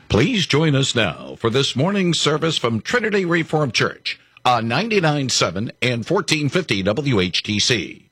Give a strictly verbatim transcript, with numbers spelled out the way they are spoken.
Please join us now for this morning's service from Trinity Reformed Church on ninety-nine point seven and fourteen fifty W H T C.